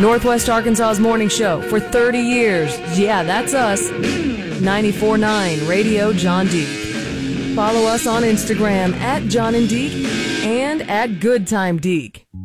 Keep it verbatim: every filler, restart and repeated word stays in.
Northwest Arkansas's morning show for thirty years. Yeah, that's us. ninety-four point nine Radio John Deek. Follow us on Instagram at John and Deek and at Good Time Deek.